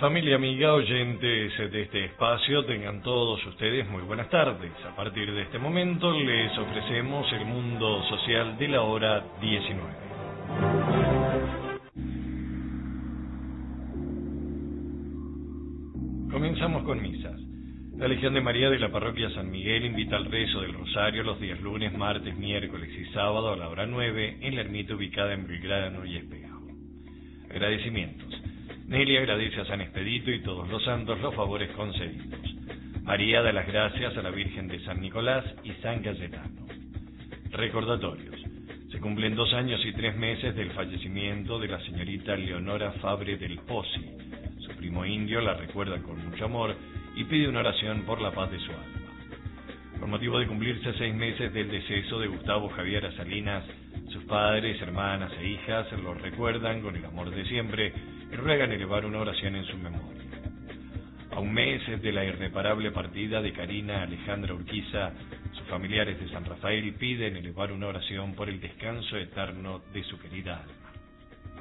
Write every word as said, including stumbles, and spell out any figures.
Familia, amiga, oyentes de este espacio, tengan todos ustedes muy buenas tardes. A partir de este momento les ofrecemos el mundo social de la hora diecinueve. Comenzamos con misas. La Legión de María de la Parroquia San Miguel invita al rezo del Rosario los días lunes, martes, miércoles y sábado a la hora nueve en la ermita ubicada en Belgrano y Espejo. Agradecimientos. Nelly agradece a San Expedito y todos los santos los favores concedidos. María da las gracias a la Virgen de San Nicolás y San Cayetano. Recordatorios. Se cumplen dos años y tres meses del fallecimiento de la señorita Leonora Fabre del Pozzi. Su primo indio la recuerda con mucho amor y pide una oración por la paz de su alma. Con motivo de cumplirse seis meses del deceso de Gustavo Javier Salinas, sus padres, hermanas e hijas lo recuerdan con el amor de siempre y ruegan elevar una oración en su memoria. A un mes de la irreparable partida de Karina Alejandra Urquiza, sus familiares de San Rafael piden elevar una oración por el descanso eterno de su querida alma.